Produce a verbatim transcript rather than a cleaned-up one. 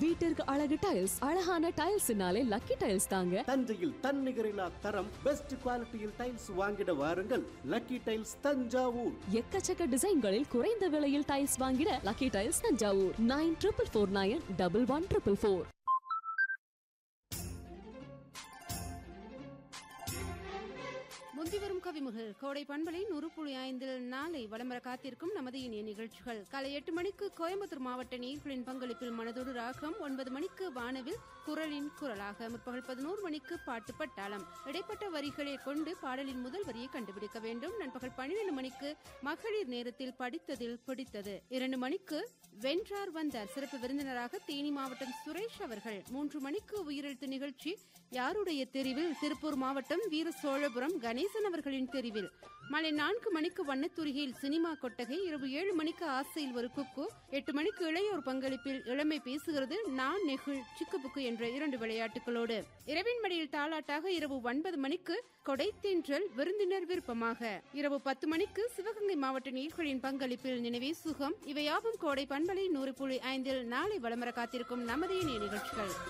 வீட்டிற்கு அழகு டைல்ஸ், அழகான டைல்ஸ்னாலே லக்கி டைல்ஸ் தாங்க. தஞ்சையில் தன்னிகரில்லா தரம், பெஸ்ட் குவாலிட்டியில் டைல்ஸ் வாங்கிட வாருங்கள். Lucky tiles Thanjavur. எக்கச்சக்க டிசைன்களில் குறைந்த விலையில் டைல்ஸ் வாங்கிட lucky tiles Thanjavur. Nine triple four nine double one triple four. முந்திவரும் கவிமுகள் கோடை பண்பலை நூறு புள்ளி ஐந்தில் நாளை வளம்பர காத்திருக்கும் நமது இனிய நிகழ்ச்சிகள். காலை எட்டு மணிக்கு கோயம்புத்தூர் மாவட்ட நீர்களின் பங்களிப்பில் மனதோடு ராகம், ஒன்பது மணிக்கு வானவில் குரலின் குரலாக, முற்பகல் பதினோரு மணிக்கு பாட்டு பட்டாளம். இடைப்பட்ட வரிகளை கொண்டு பாடலின் முதல் வரியை கண்டுபிடிக்க வேண்டும். நண்பகல் பன்னிரண்டு மணிக்கு மகளிர் நேரத்தில் படித்ததில் பிடித்தது. இரண்டு மணிக்கு வென்றார் வந்தார் சிறப்பு விருந்தினராக தேனி மாவட்டம் சுரேஷ் அவர்கள். மூன்று மணிக்கு உயிரெழுத்து நிகழ்ச்சி யாருடைய தெரிவில், திருப்பூர் மாவட்டம் வீர சோழபுரம் கணேசன் அவர்களின் தெரிவில். மாலை நான்கு மணிக்கு வண்ணத்துறையில் சினிமா கொட்டகை. இரவு ஏழு மணிக்கு ஆசையில் ஒரு குக்கு. எட்டு மணிக்கு இளையோர் பங்களிப்பில் இளமை பேசுகிறது நான் நெகிழ் சிக்குபுக்கு என்ற இரண்டு விளையாட்டுகளோடு இரவின் மடியில் தாளாட்டாக இரவு ஒன்பது மணிக்கு கொடைத்தேன்றல் விருந்தினர் விருப்பமாக. இரவு பத்து மணிக்கு சிவகங்கை மாவட்ட நீர்களின் பங்களிப்பில் நினைவே சுகம். இவையாவும் கோடை பண்பலை நூறு புள்ளி ஐந்தில் நாளை வளமர காத்திருக்கும் நமது நிகழ்ச்சிகள்.